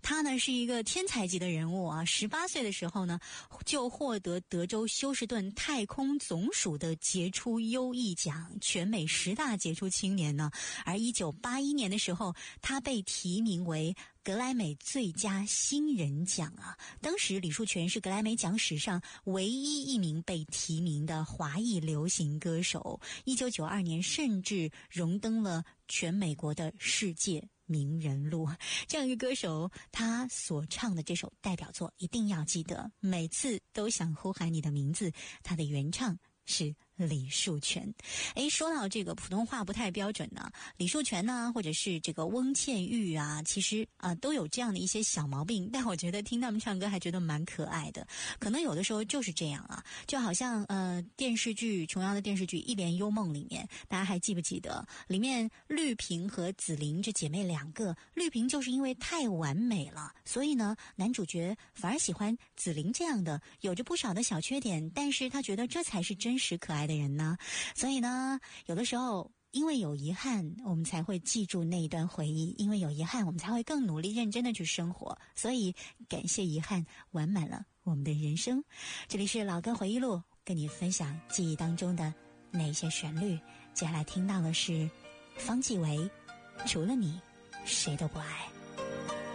他呢是一个天才级的人物啊，18岁的时候呢就获得德州休士顿太空总署的杰出优异奖，全美10大杰出青年呢。而1981年的时候，他被提名为格莱美最佳新人奖啊！当时李树全是格莱美奖史上唯一一名被提名的华裔流行歌手。1992年甚至荣登了全美国的世界名人录。这样一个歌手，他所唱的这首代表作一定要记得，每次都想呼喊你的名字。他的原唱是李树全。说到这个普通话不太标准呢，李树全呢，或者是这个翁倩玉啊，其实都有这样的一些小毛病，但我觉得听他们唱歌还觉得蛮可爱的。可能有的时候就是这样啊，就好像电视剧琼瑶的电视剧《一帘幽梦》里面，大家还记不记得里面绿萍和紫菱这姐妹两个，绿萍就是因为太完美了，所以呢男主角反而喜欢紫菱这样的有着不少的小缺点，但是他觉得这才是真实可爱的人呢。所以呢有的时候因为有遗憾，我们才会记住那一段回忆，因为有遗憾，我们才会更努力认真的去生活。所以感谢遗憾，完满了我们的人生。这里是老歌回忆录，跟你分享记忆当中的那些旋律。接下来听到的是方季韦，除了你谁都不爱。